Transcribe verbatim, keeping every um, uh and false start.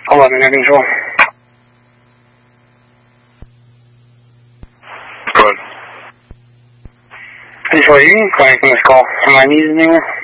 eleven, air control. Good. Control, you can call from this call. Am I needed anywhere?